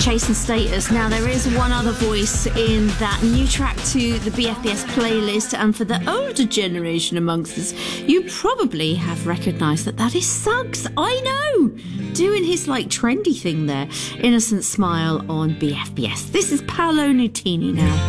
Chase and Status. Now, there is one other voice in that new track to the BFBS playlist, and for the older generation amongst us, you probably have recognised that is Suggs. I know! Doing his, trendy thing there. Innocent Smile on BFBS. This is Paolo Nutini now.